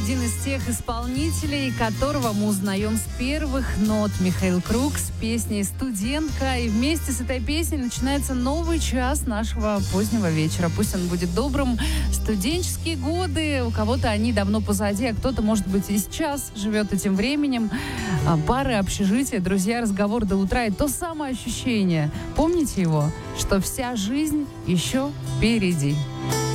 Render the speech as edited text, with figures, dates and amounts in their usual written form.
один из тех исполнителей, которого мы узнаем с первых нот. Михаил Круг с песней «Студентка». И вместе с этой песней начинается новый час нашего позднего вечера. Пусть он будет добрым. Студенческие годы, у кого-то они давно позади, а кто-то, может быть, и сейчас живет этим временем. Пары, общежития, друзья, разговор до утра. И то самое ощущение, помните его, что вся жизнь еще впереди.